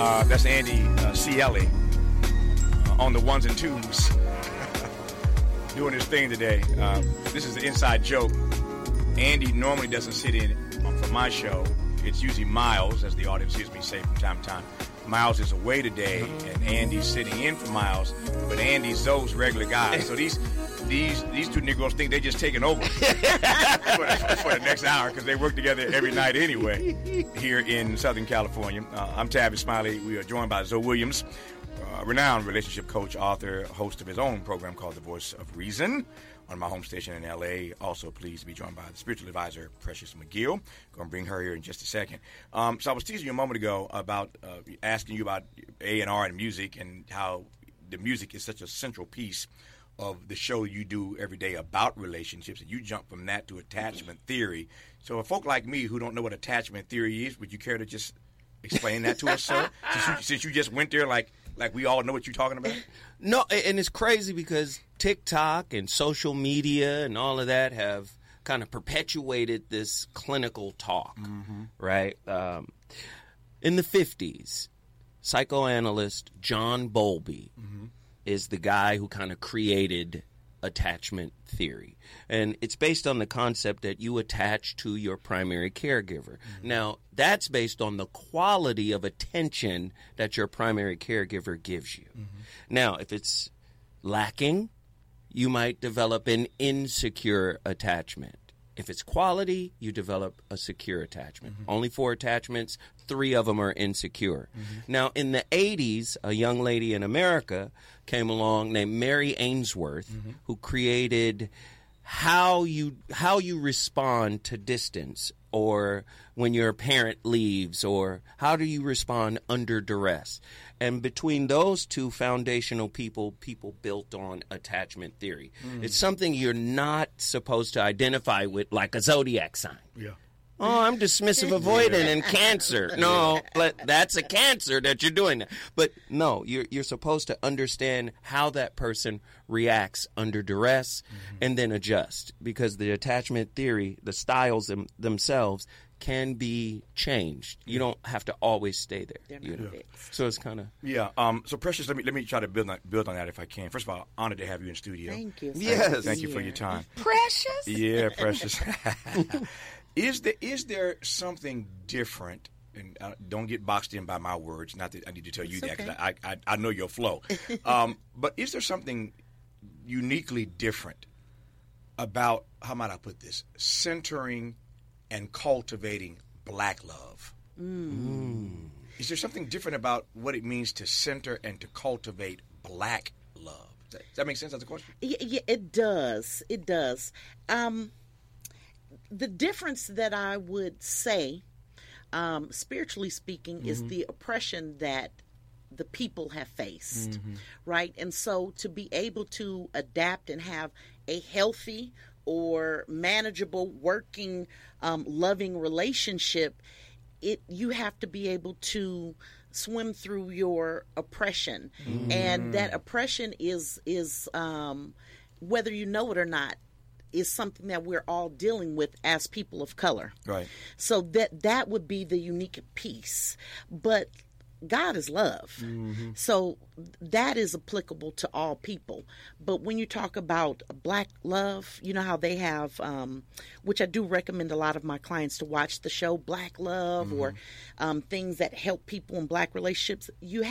That's Andy Cieli on the ones and twos, doing his thing today. This is the inside joke. Andy normally doesn't sit in for my show. It's usually Miles, as the audience hears me say from time to time. Miles is away today, and Andy's sitting in for Miles, but Andy's Zoe's regular guy. So these two Negroes think they're just taking over for the next hour because they work together every night anyway here in Southern California. I'm Tavis Smiley. We are joined by Zoe Williams, renowned relationship coach, author, host of his own program called The Voice of Reason on my home station in L.A. Also pleased to be joined by the spiritual advisor, Precious McGill. Going to bring her here in just a second. So I was teasing you a moment ago about asking you about A&R and music and how the music is such a central piece of the show you do every day about relationships, and you jump from that to attachment theory. So for folk like me who don't know what attachment theory is, would you care to just explain that to us, sir? Since you just went there like we all know what you're talking about? No, and it's crazy because TikTok and social media and all of that have kind of perpetuated this clinical talk, right? In the 50s, psychoanalyst John Bowlby is the guy who kind of created attachment theory. And it's based on the concept that you attach to your primary caregiver. Now, that's based on the quality of attention that your primary caregiver gives you. Now, if it's lacking, you might develop an insecure attachment. If it's quality, you develop a secure attachment. Only 4 attachments, 3 of them are insecure. Now, in the 80s, a young lady in America came along named Mary Ainsworth, who created how you respond to distance, or when your parent leaves, or how do you respond under duress. And between those two foundational people built on attachment theory. It's something you're not supposed to identify with like a zodiac sign. Yeah. Oh, I'm dismissive, avoidant, and Cancer. No, that's a Cancer that you're doing that. But no, you're supposed to understand how that person reacts under duress and then adjust. Because the attachment theory, the styles themselves, can be changed. You don't have to always stay there. So it's kind of... Yeah. So, Precious, let me try to build on that if I can. First of all, honored to have you in studio. Thank you. Yes. Thank you for your time. Precious? Yeah, Precious. Is there something different, and don't get boxed in by my words, not that I need to tell you that because I know your flow, but is there something uniquely different about, how might I put this, centering and cultivating black love? Is there something different about what it means to center and to cultivate black love? Does that make sense as a question? Yeah, it does. It does. The difference that I would say, spiritually speaking, is the oppression that the people have faced, right? And so to be able to adapt and have a healthy or manageable, working, loving relationship, you have to be able to swim through your oppression. And that oppression is whether you know it or not, is something that we're all dealing with as people of color. Right. So that would be the unique piece. But God is love. So that is applicable to all people. But when you talk about black love, you know how they have, which I do recommend a lot of my clients to watch the show Black Love, or things that help people in black relationships. You